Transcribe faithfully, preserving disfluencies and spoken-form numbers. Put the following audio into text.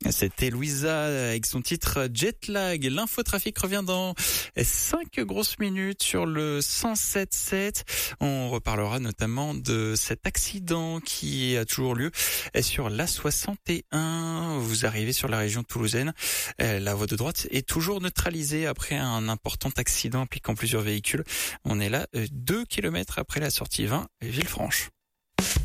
C'était Louisa avec son titre Jetlag. L'infotrafic revient dans cinq grosses minutes sur le cent sept sept. On reparlera notamment de cet accident qui a toujours lieu sur l'A soixante et un. Vous arrivez sur la région toulousaine. La voie de droite est toujours neutralisée après un important accident impliquant plusieurs véhicules. On est là deux kilomètres après la sortie vingt, Villefranche.